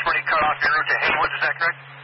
when you cut off your route to Haywood, is that correct?